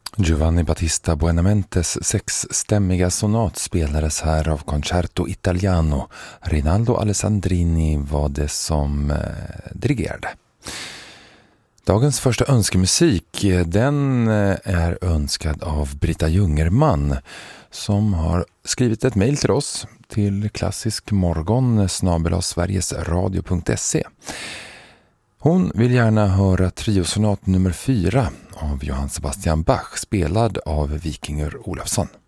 Giovanni Battista Buonamentes sexstämmiga sonat spelades här av Concerto Italiano. Rinaldo Alessandrini var det som dirigerade. Dagens första önskemusik, den är önskad av Britta Jungerman som har skrivit ett mejl till oss till klassiskmorgon@sverigesradio.se. Hon vill gärna höra triosonat nummer 4 av Johann Sebastian Bach spelad av Vikingur Olafsson.